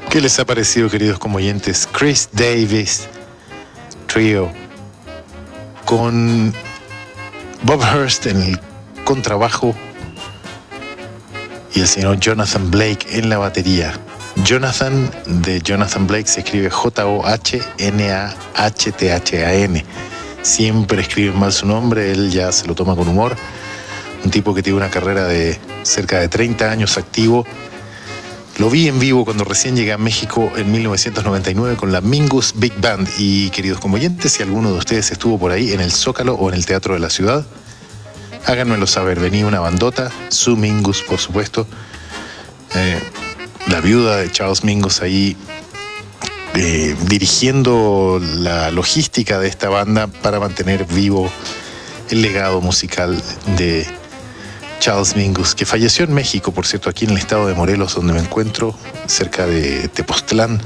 ¿Qué les ha parecido, queridos comoyentes? Chris Davis Trio con Bob Hurst en el contrabajo y el señor Jonathan Blake en la batería. Jonathan, de Jonathan Blake, se escribe Johnahthan. Siempre escribe mal su nombre, él ya se lo toma con humor. Un tipo que tiene una carrera de cerca de 30 años activo. Lo vi en vivo cuando recién llegué a México en 1999 con la Mingus Big Band. Y queridos comoyentes, si alguno de ustedes estuvo por ahí en el Zócalo o en el Teatro de la Ciudad, háganmelo saber. Venía una bandota, Sue Mingus, por supuesto, la viuda de Charles Mingus ahí dirigiendo la logística de esta banda para mantener vivo el legado musical de Charles Mingus, que falleció en México, por cierto, aquí en el estado de Morelos, donde me encuentro, cerca de Tepoztlán.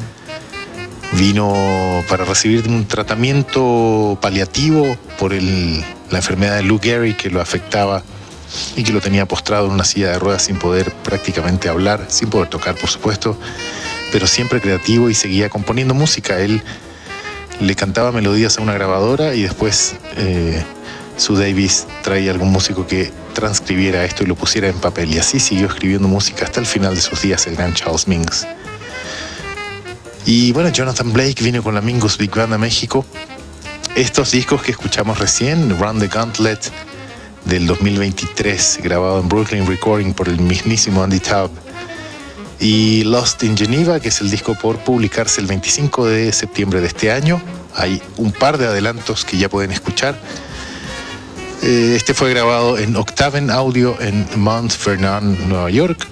Vino para recibir un tratamiento paliativo por la enfermedad de Lou Gehrig, que lo afectaba y que lo tenía postrado en una silla de ruedas sin poder prácticamente hablar, sin poder tocar, por supuesto, pero siempre creativo y seguía componiendo música. Él le cantaba melodías a una grabadora y después Sue Davis traía algún músico que transcribiera esto y lo pusiera en papel, y así siguió escribiendo música hasta el final de sus días el gran Charles Mingus. Y bueno, Jonathan Blake vino con la Mingus Big Band a México. Estos discos que escuchamos recién, Run the Gauntlet del 2023, grabado en Brooklyn Recording por el mismísimo Andy Taub, y Lost in Geneva, que es el disco por publicarse el 25 de septiembre de este año. Hay un par de adelantos que ya pueden escuchar. Este fue grabado en Octaven Audio en Mount Vernon, Nueva York,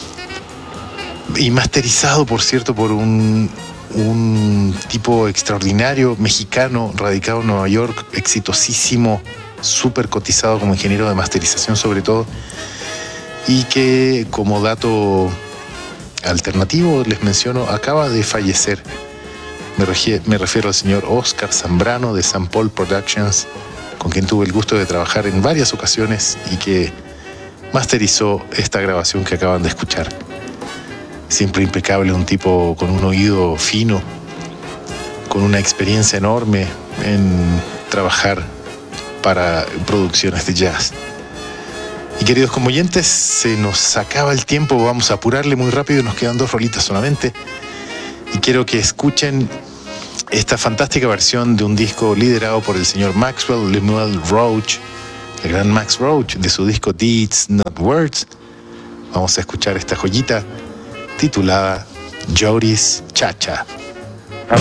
y masterizado, por cierto, por un tipo extraordinario mexicano radicado en Nueva York, exitosísimo, súper cotizado como ingeniero de masterización sobre todo, y que, como dato alternativo, les menciono, acaba de fallecer. Me refiero al señor Oscar Zambrano de San Paul Productions, con quien tuve el gusto de trabajar en varias ocasiones y que masterizó esta grabación que acaban de escuchar. Siempre impecable, un tipo con un oído fino, con una experiencia enorme en trabajar para producciones de jazz. Y queridos comoyentes, se nos acaba el tiempo, vamos a apurarle muy rápido, nos quedan 2 rolitas solamente. Y quiero que escuchen esta fantástica versión de un disco liderado por el señor Maxwell Lemuel Roach, el gran Max Roach, de su disco Deeds Not Words. Vamos a escuchar esta joyita titulada Jody's Cha-Cha.